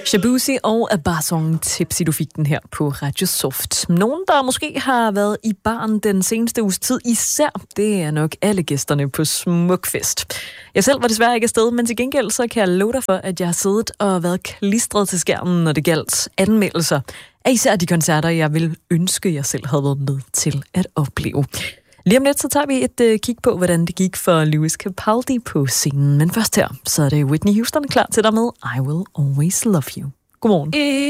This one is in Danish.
Shabuzi og Abasong Tipsy, du fik den her på Radio Soft. Nogen, der måske har været i baren den seneste uges tid især, det er nok alle gæsterne på Smukfest. Jeg selv var desværre ikke afsted, men til gengæld så kan jeg love dig for, at jeg har siddet og været klistret til skærmen, når det galt anmeldelser af især de koncerter, jeg ville ønske, jeg selv havde været med til at opleve. Lige om lidt, så tager vi et kig på, hvordan det gik for Lewis Capaldi på scenen. Men først her, så er det Whitney Houston klar til dig med I Will Always Love You. Godmorgen.